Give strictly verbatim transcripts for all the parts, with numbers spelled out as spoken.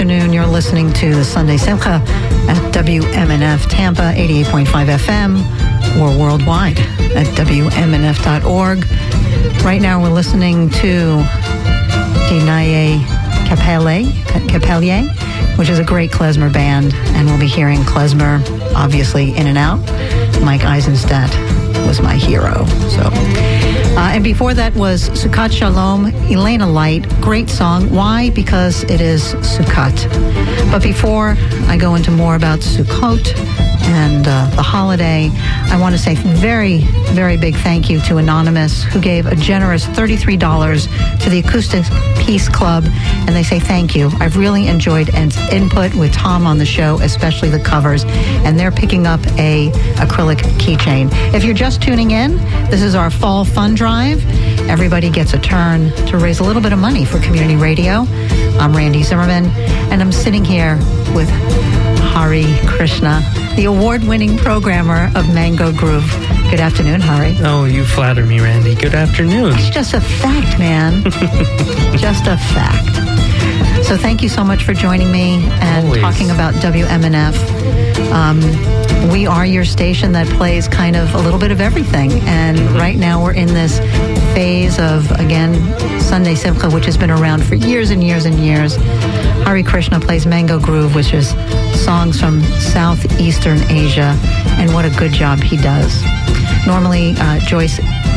afternoon. You're listening to the Sunday Simcha at W M N F Tampa, eighty-eight point five F M, or worldwide at W M N F dot org. Right now we're listening to Dinaye Capelle, Capelier, which is a great klezmer band, and we'll be hearing klezmer, obviously, in and out. Mike Eisenstadt was my hero. So, uh, and before that was Sukkot Shalom, Elena Light. Great song. Why? Because it is Sukkot. But before I go into more about Sukkot and uh, the holiday, I want to say very, very big thank you to Anonymous, who gave a generous thirty-three dollars to the Acoustic Peace Club, and they say thank you. I've really enjoyed Ed's input with Tom on the show, especially the covers, and they're picking up a acrylic keychain. If you're just tuning in, this is our fall fund drive. Everybody gets a turn to raise a little bit of money for community radio. I'm Randy Zimmerman, and I'm sitting here with Hari Krishna, the award-winning programmer of Mango Groove. Good afternoon, Hari. Oh, you flatter me, Randy. Good afternoon. It's just a fact, man. Just a fact. So thank you so much for joining me and Always. talking about W M N F. Um, we are your station that plays kind of a little bit of everything. And mm-hmm. right now we're in this phase of, again, Sunday Simcha, which has been around for years and years and years. Hari Krishna plays Mango Groove, which is songs from Southeastern Asia, and what a good job he does. Normally, uh, Joyce,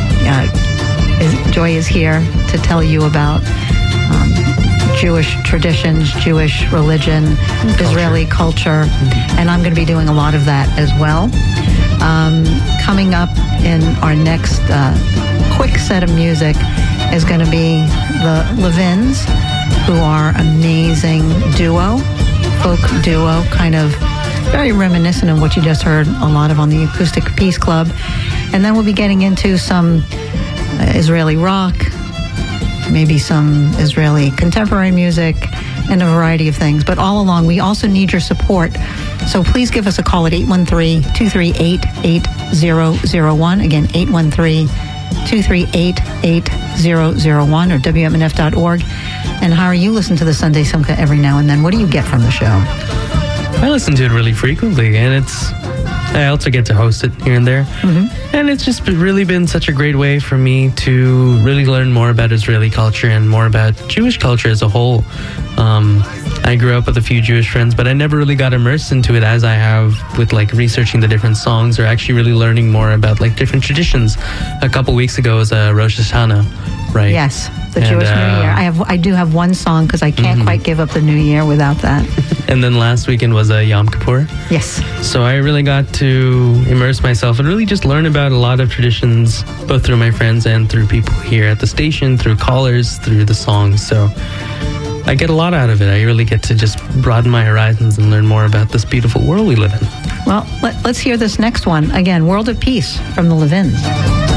uh, is, Joy is here to tell you about um, Jewish traditions, Jewish religion, culture. Israeli culture, mm-hmm. and I'm going to be doing a lot of that as well. Um, coming up in our next uh, quick set of music is going to be the Levins, who are amazing duo, folk duo, kind of very reminiscent of what you just heard a lot of on the Acoustic Peace Club. And then we'll be getting into some uh, Israeli rock, maybe some Israeli contemporary music, and a variety of things. But all along, we also need your support. So please give us a call at eight one three, two three eight, eight zero zero one. Again, eight one three, two three eight, eight zero zero one or W M N F dot org. And Hari, you listen to the Sunday Simcha every now and then. What do you get from the show? I listen to it really frequently, and it's I also get to host it here and there. Mm-hmm. And it's just really been such a great way for me to really learn more about Israeli culture and more about Jewish culture as a whole. Um, I grew up with a few Jewish friends, but I never really got immersed into it as I have with like researching the different songs or actually really learning more about like different traditions. A couple weeks ago was uh, Rosh Hashanah, right? Yes, the and, Jewish uh, New Year. I have, I do have one song because I can't mm-hmm. quite give up the New Year without that. And then last weekend was uh, Yom Kippur. Yes. So I really got to immerse myself and really just learn about a lot of traditions, both through my friends and through people here at the station, through callers, through the songs. So I get a lot out of it. I really get to just broaden my horizons and learn more about this beautiful world we live in. Well, let, let's hear this next one. Again, World of Peace from the Levins.